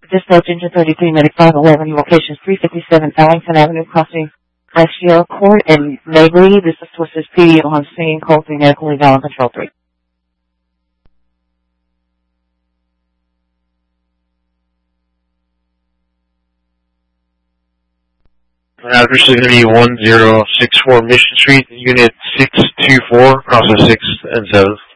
Dispatch Engine 33, Medic 511, locations 357 Ellington Avenue, crossing Glacier Court and Mabley. This is Twisters PD on scene, code 3, medical eval and control 3. Address is going to be 1064 Mission Street, Unit 624, crosses 6th and 7th.